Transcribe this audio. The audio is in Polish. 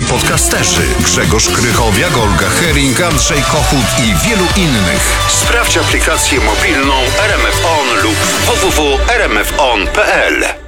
podcasterzy Grzegorz Krychowiak, Olga Hering, Andrzej Kochut i wielu innych. Sprawdź aplikację mobilną RMF On lub www.rmfon.pl.